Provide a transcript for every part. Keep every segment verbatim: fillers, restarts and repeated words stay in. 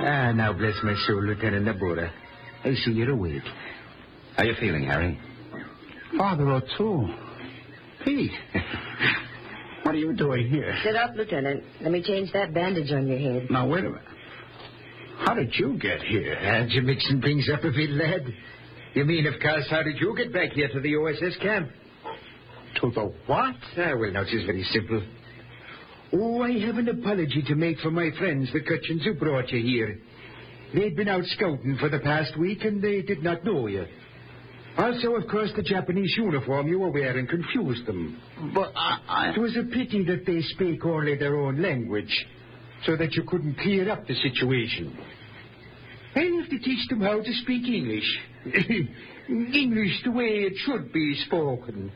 Ah, now bless my soul, Lieutenant Nabora. I see you're awake. How you feeling, Harry? Father O'Toole. Pete. What are you doing here? Sit up, Lieutenant. Let me change that bandage on your head. Now, wait a minute. How did you get here? Aren't you mixing things up a bit, lad? You mean, of course, how did you get back here to the O S S camp? To the what? Ah, well, now, it's very simple. Oh, I have an apology to make for my friends, the Cutchins who brought you here. They'd been out scouting for the past week, and they did not know you. Also, of course, the Japanese uniform you were wearing confused them. But I... I... It was a pity that they speak only their own language, so that you couldn't clear up the situation. I'll have to teach them how to speak English. English the way it should be spoken.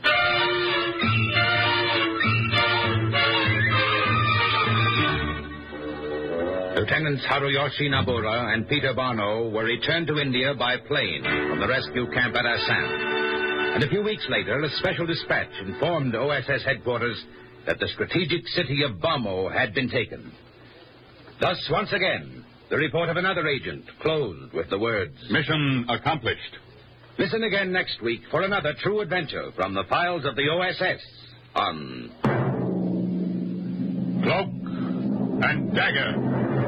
Lieutenants Haruyoshi Nabura and Peter Barno were returned to India by plane from the rescue camp at Assam. And a few weeks later, a special dispatch informed O S S headquarters that the strategic city of Bhamo had been taken. Thus, once again, the report of another agent closed with the words, "Mission accomplished." Listen again next week for another true adventure from the files of the O S S on Cloak and Dagger.